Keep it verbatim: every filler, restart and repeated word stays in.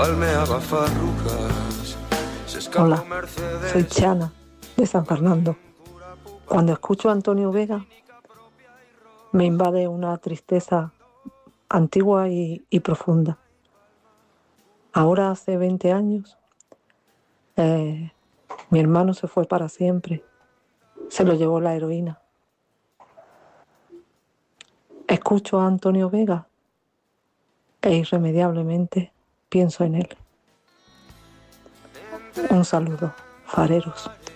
Hola, soy Chana, de San Fernando. Cuando escucho a Antonio Vega, me invade una tristeza antigua y, y profunda. Ahora hace veinte años, eh, mi hermano se fue para siempre. Se lo llevó la heroína. Escucho a Antonio Vega e irremediablemente pienso en él. Un saludo, fareros.